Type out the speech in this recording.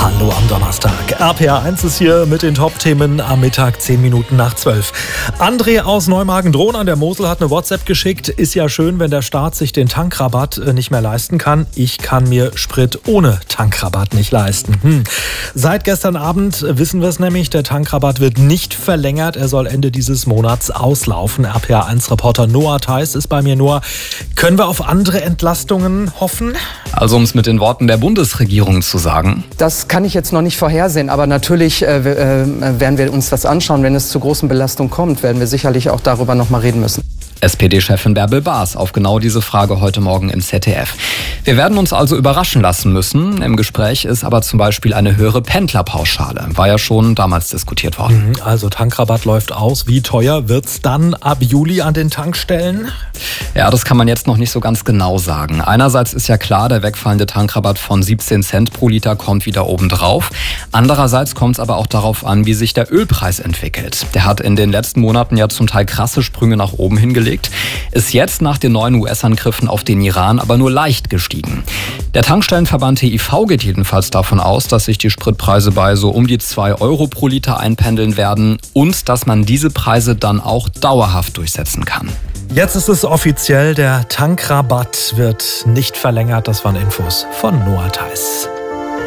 Hallo am Donnerstag. RPA1 ist hier mit den Top-Themen am Mittag 10 Minuten nach 12. André aus Neumagen-Dhron an der Mosel hat eine WhatsApp geschickt. Ist ja schön, wenn der Staat sich den Tankrabatt nicht mehr leisten kann. Ich kann mir Sprit ohne Tankrabatt nicht leisten. Seit gestern Abend wissen wir es nämlich, der Tankrabatt wird nicht verlängert. Er soll Ende dieses Monats auslaufen. RPA1-Reporter Noah Theis ist bei mir. Noah, können wir auf andere Entlastungen hoffen? Also um es mit den Worten der Bundesregierung zu sagen. Das kann ich jetzt noch nicht vorhersehen, aber natürlich werden wir uns das anschauen. Wenn es zu großen Belastungen kommt, werden wir sicherlich auch darüber noch mal reden müssen. SPD-Chefin Bärbel Baas auf genau diese Frage heute Morgen im ZDF. Wir werden uns also überraschen lassen müssen. Im Gespräch ist aber zum Beispiel eine höhere Pendlerpauschale. War ja schon damals diskutiert worden. Also Tankrabatt läuft aus. Wie teuer wird's dann ab Juli an den Tankstellen? Ja, das kann man jetzt noch nicht so ganz genau sagen. Einerseits ist ja klar, der wegfallende Tankrabatt von 17 Cent pro Liter kommt wieder obendrauf. Andererseits kommt es aber auch darauf an, wie sich der Ölpreis entwickelt. Der hat in den letzten Monaten ja zum Teil krasse Sprünge nach oben hingelegt. Ist jetzt nach den neuen US-Angriffen auf den Iran aber nur leicht gestiegen. Der Tankstellenverband TIV geht jedenfalls davon aus, dass sich die Spritpreise bei so um die 2 Euro pro Liter einpendeln werden und dass man diese Preise dann auch dauerhaft durchsetzen kann. Jetzt ist es offiziell, der Tankrabatt wird nicht verlängert. Das waren Infos von Noah Theis.